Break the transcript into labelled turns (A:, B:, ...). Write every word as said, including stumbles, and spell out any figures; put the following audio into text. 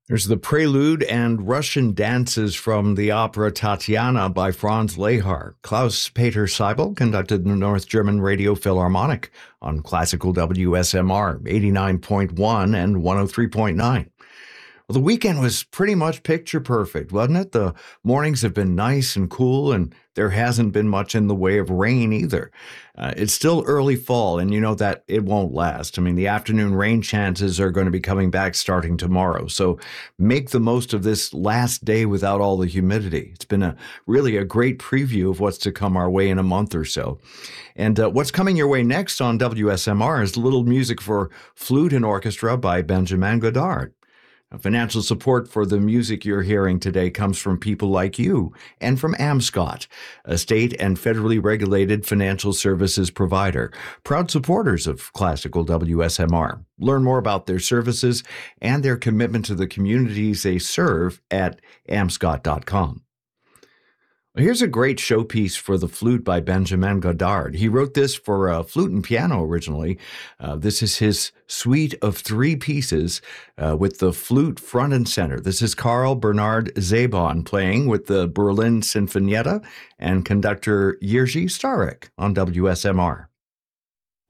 A: There's the prelude and Russian dances from the opera Tatiana by Franz Lehar. Klaus-Peter Seibel conducted the North German Radio Philharmonic on classical W S M R eighty-nine point one and one oh three point nine. Well, the weekend was pretty much picture perfect, wasn't it? The mornings have been nice and cool, and there hasn't been much in the way of rain either. Uh, it's still early fall, and you know that it won't last. I mean, the afternoon rain chances are going to be coming back starting tomorrow, so make the most of this last day without all the humidity. It's been a really a great preview of what's to come our way in a month or so. And uh, what's coming your way next on W S M R is a little music for flute and orchestra by Benjamin Godard. Financial support for the music you're hearing today comes from people like you and from Amscot, a state and federally regulated financial services provider, proud supporters of classical W S M R. Learn more about their services and their commitment to the communities they serve at amscot dot com. Here's a great showpiece for the flute by Benjamin Godard. He wrote this for uh, flute and piano originally. Uh, this is his suite of three pieces uh, with the flute front and center. This is Carl Bernhard Szabon playing with the Berlin Sinfonietta and conductor Jiří Starek on W S M R.